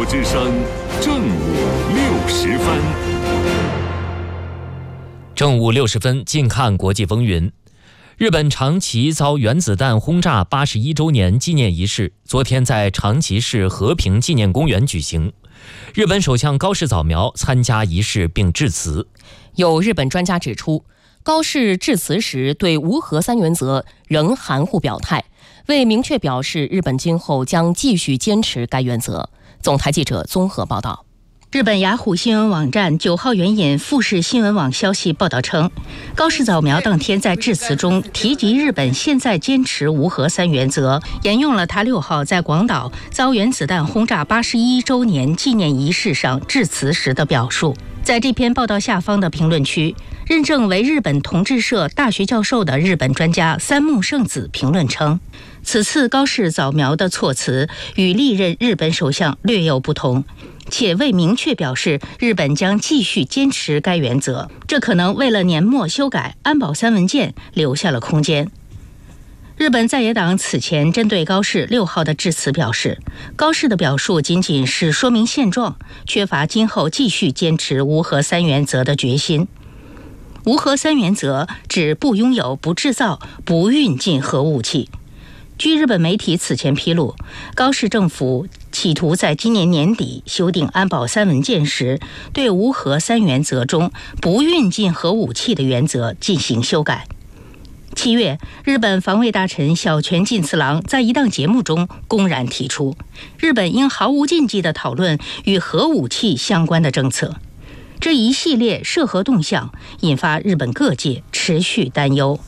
之声正午60分。 正午60分，近看国际风云。日本长崎遭原子弹轰炸81周年纪念仪式昨天在长崎市和平纪念公园举行。日本首相高市早苗参加仪式并致辞。 有日本专家指出，高市致辞时对无核三原则仍含糊表态，未明确表示日本今后将继续坚持该原则。总台记者综合报道。 日本雅虎新闻网站9号援引富士新闻网消息报道称，高市早苗当天在致辞中提及日本现在坚持无核三原则，沿用了他6号在广岛遭原子弹轰炸81周年纪念仪式上致辞时的表述。在这篇报道下方的评论区，认证为日本同志社大学教授的日本专家三木圣子评论称，此次高市早苗的措辞与历任日本首相略有不同，且未明确表示日本将继续坚持该原则，这可能为了年末修改安保3文件留下了空间。日本在野党此前针对高市6号的致辞表示，高市的表述仅仅是说明现状，缺乏今后继续坚持无核三原则的决心。无核三原则指不拥有、不制造、不运进核武器。据日本媒体此前披露，高市政府企图在今年年底修订安保3文件时，对无核三原则中不运进核武器的原则进行修改。7月，日本防卫大臣小泉进次郎在一档节目中公然提出，日本应毫无禁忌地讨论与核武器相关的政策。这一系列涉核动向引发日本各界持续担忧。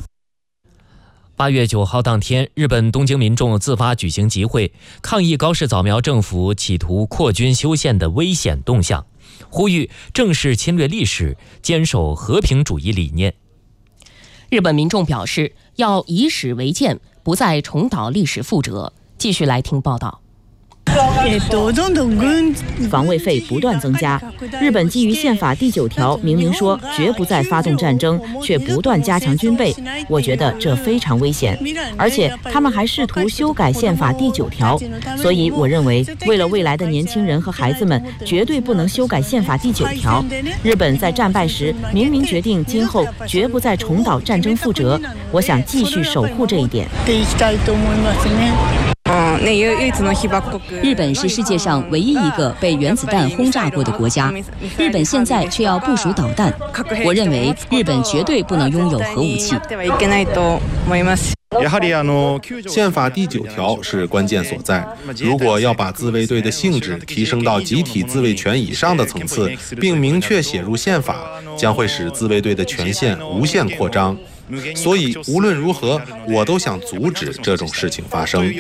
8月9号当天，日本东京民众自发举行集会，抗议高市早苗政府企图扩军修宪的危险动向，呼吁正视侵略历史，坚守和平主义理念。 日本民众表示要以史为鉴，不再重蹈历史覆辙。继续来听报道。 防卫费不断增加，日本基于宪法第9条明明说绝不再发动战争，却不断加强军备，我觉得这非常危险。而且他们还试图修改宪法第9条，所以我认为为了未来的年轻人和孩子们，绝对不能修改宪法第9条。日本在战败时明明决定今后绝不再重蹈战争覆辙，我想继续守护这一点。 日本是世界上唯一一个被原子弹轰炸过的国家，日本现在却要部署导弹，我认为日本绝对不能拥有核武器。 宪法第9条是关键所在，如果要把自卫队的性质提升到集体自卫权以上的层次，并明确写入宪法，将会使自卫队的权限无限扩张。所以无论如何，我都想阻止这种事情发生。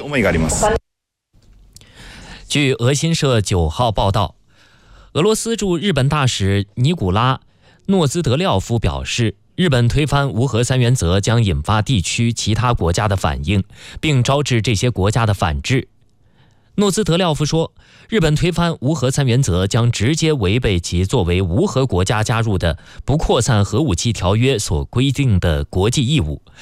据俄新社9号报道，俄罗斯驻日本大使尼古拉·诺兹德廖夫表示，日本推翻无核三原则将引发地区其他国家的反应，并招致这些国家的反制。诺兹德廖夫说，日本推翻无核三原则将直接违背其作为无核国家加入的不扩散核武器条约所规定的国际义务，